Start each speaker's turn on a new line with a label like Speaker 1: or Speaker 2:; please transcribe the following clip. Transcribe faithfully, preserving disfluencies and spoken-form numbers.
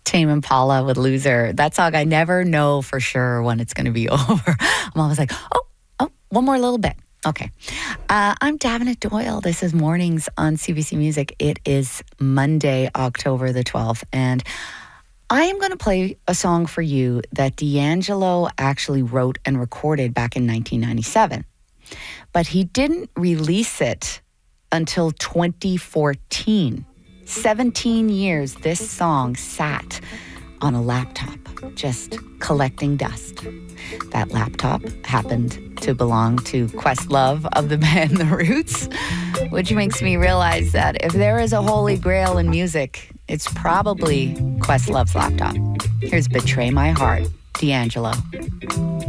Speaker 1: Tame Impala with Loser. That song, I never know for sure when it's going to be over. I'm always like, oh, oh, one more little bit. Okay. Uh, I'm Davenant Doyle. This is Mornings on C B C Music. It is Monday, October the twelfth, and I am going to play a song for you that D'Angelo actually wrote and recorded back in nineteen ninety-seven. But he didn't release it until twenty fourteen. seventeen years this song sat on a laptop, just collecting dust. That laptop happened to belong to Questlove of the band The Roots, which makes me realize that if there is a holy grail in music, it's probably Questlove's laptop. Here's Betray My Heart, D'Angelo.